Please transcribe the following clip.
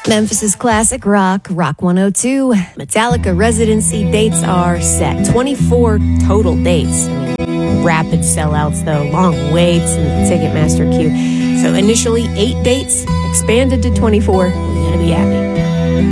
Memphis's classic rock, Rock 102. Metallica residency dates are set. 24 total dates. Rapid sellouts, though, long waits in the Ticketmaster queue. So initially 8 dates, expanded to 24. We're going to be happy.